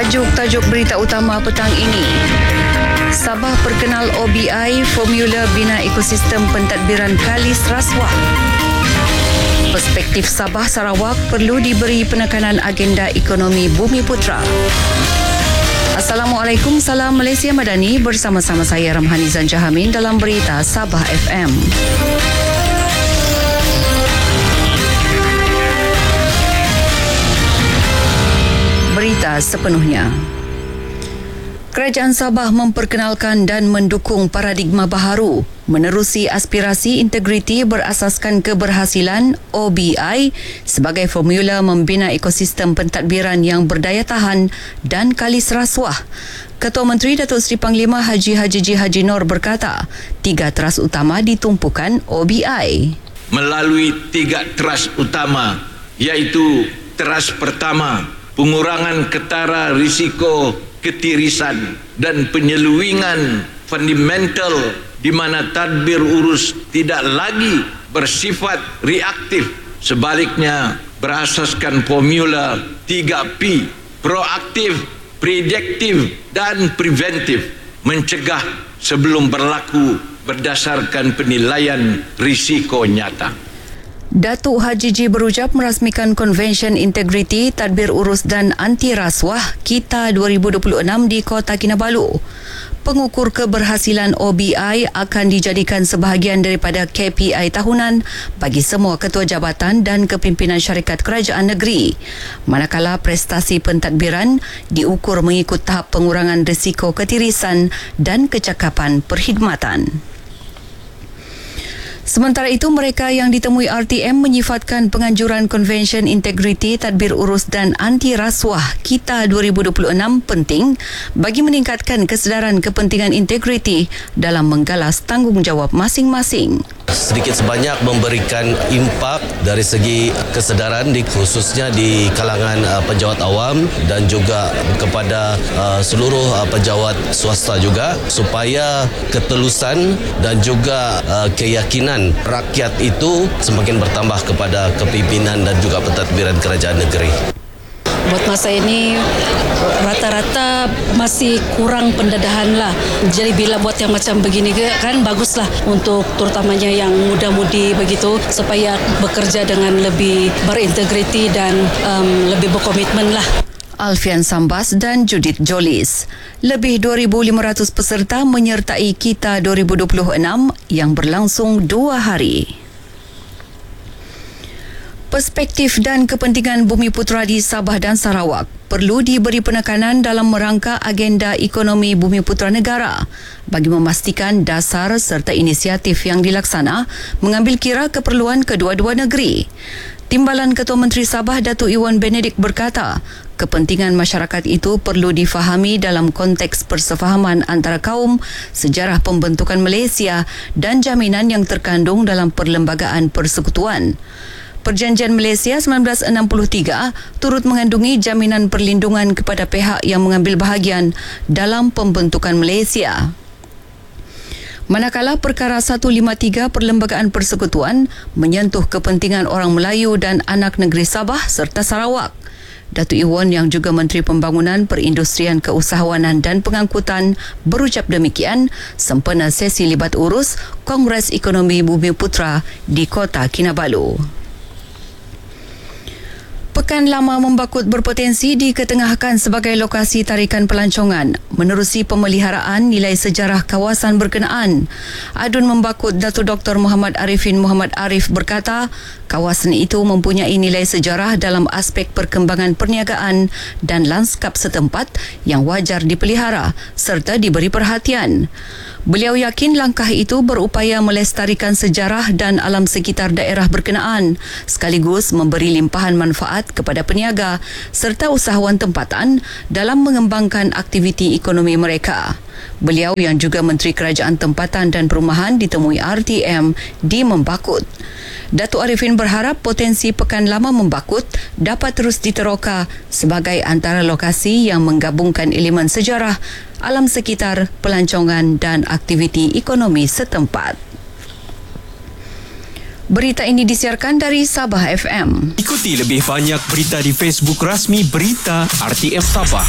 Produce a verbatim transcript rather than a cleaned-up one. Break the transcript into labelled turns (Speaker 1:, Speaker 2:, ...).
Speaker 1: Tajuk-tajuk berita utama petang ini. Sabah perkenal O B I, formula bina ekosistem pentadbiran Kalis Rasuah. Perspektif Sabah Sarawak perlu diberi penekanan agenda ekonomi Bumiputera. Assalamualaikum, salam Malaysia Madani, bersama-sama saya Ramhanizan Jahamin dalam berita Sabah F M. Berita sepenuhnya. Kerajaan Sabah memperkenalkan dan mendukung paradigma baharu menerusi aspirasi integriti berasaskan keberhasilan O B I sebagai formula membina ekosistem pentadbiran yang berdaya tahan dan kalis rasuah. Ketua Menteri Datuk Seri Panglima Haji Haji G. Haji Noor berkata, tiga teras utama ditumpukan O B I.
Speaker 2: Melalui tiga teras utama, iaitu teras pertama, pengurangan ketara risiko ketirisan dan penyeluingan fundamental di mana tadbir urus tidak lagi bersifat reaktif, sebaliknya berasaskan formula tiga P, proaktif, prediktif dan preventif, mencegah sebelum berlaku berdasarkan penilaian risiko nyata.
Speaker 1: Datuk Haji G berucap merasmikan Konvensyen Integriti Tadbir Urus dan Anti Rasuah KITA dua ribu dua puluh enam di Kota Kinabalu. Pengukur keberhasilan O B I akan dijadikan sebahagian daripada K P I tahunan bagi semua ketua jabatan dan kepimpinan syarikat kerajaan negeri. Manakala prestasi pentadbiran diukur mengikut tahap pengurangan risiko ketirisan dan kecakapan perkhidmatan. Sementara itu, mereka yang ditemui R T M menyifatkan penganjuran Konvensyen Integriti Tadbir Urus dan Anti Rasuah KITA dua ribu dua puluh enam penting bagi meningkatkan kesedaran kepentingan integriti dalam menggalas tanggungjawab masing-masing.
Speaker 3: Sedikit sebanyak memberikan impak dari segi kesedaran di, khususnya di kalangan uh, penjawat awam dan juga kepada uh, seluruh uh, penjawat swasta juga, supaya ketelusan dan juga uh, keyakinan rakyat itu semakin bertambah kepada kepimpinan dan juga pentadbiran kerajaan negeri.
Speaker 4: Buat masa ini rata-rata masih kurang pendedahan lah. Jadi bila buat yang macam begini kan baguslah untuk terutamanya yang muda-mudi begitu, supaya bekerja dengan lebih berintegriti dan um, lebih berkomitmen lah.
Speaker 1: Alfian Sambas dan Judith Jolis. Lebih dua ribu lima ratus peserta menyertai KITA dua ribu dua puluh enam yang berlangsung dua hari. Perspektif dan kepentingan Bumiputera di Sabah dan Sarawak perlu diberi penekanan dalam merangka agenda ekonomi Bumiputera negara bagi memastikan dasar serta inisiatif yang dilaksana mengambil kira keperluan kedua-dua negeri. Timbalan Ketua Menteri Sabah Datuk Iwan Benedict berkata, kepentingan masyarakat itu perlu difahami dalam konteks persefahaman antara kaum, sejarah pembentukan Malaysia dan jaminan yang terkandung dalam Perlembagaan Persekutuan. Perjanjian Malaysia seribu sembilan ratus enam puluh tiga turut mengandungi jaminan perlindungan kepada pihak yang mengambil bahagian dalam pembentukan Malaysia. Manakala perkara seratus lima puluh tiga Perlembagaan Persekutuan menyentuh kepentingan orang Melayu dan anak negeri Sabah serta Sarawak. Datuk Iwan yang juga Menteri Pembangunan, Perindustrian, Keusahawanan dan Pengangkutan berucap demikian sempena sesi libat urus Kongres Ekonomi Bumiputera di Kota Kinabalu. Pekan Lama Membakut berpotensi diketengahkan sebagai lokasi tarikan pelancongan menerusi pemeliharaan nilai sejarah kawasan berkenaan. Adun Membakut Datuk Doktor Muhammad Arifin Muhammad Arif berkata, kawasan itu mempunyai nilai sejarah dalam aspek perkembangan perniagaan dan lanskap setempat yang wajar dipelihara serta diberi perhatian. Beliau yakin langkah itu berupaya melestarikan sejarah dan alam sekitar daerah berkenaan sekaligus memberi limpahan manfaat kepada peniaga serta usahawan tempatan dalam mengembangkan aktiviti ekonomi mereka. Beliau yang juga Menteri Kerajaan Tempatan dan Perumahan ditemui R T M di Membakut. Datuk Arifin berharap potensi Pekan Lama Membakut dapat terus diteroka sebagai antara lokasi yang menggabungkan elemen sejarah, alam sekitar, pelancongan dan aktiviti ekonomi setempat. Berita ini disiarkan dari Sabah F M.
Speaker 5: Ikuti lebih banyak berita di Facebook rasmi Berita R T M Sabah.